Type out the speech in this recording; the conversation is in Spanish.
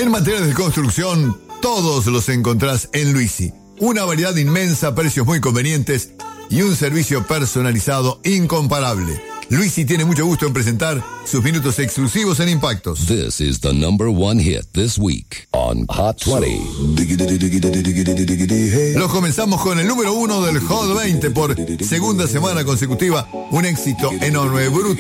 En materiales de construcción, todos los encontrás en Luisi. Una variedad inmensa, precios muy convenientes y un servicio personalizado incomparable. Luisi tiene mucho gusto en presentar sus minutos exclusivos en Impactos. This is the number one hit this week on Hot 20. Los comenzamos con el número 1 del Hot 20 por segunda semana consecutiva. Un éxito enorme, brutal.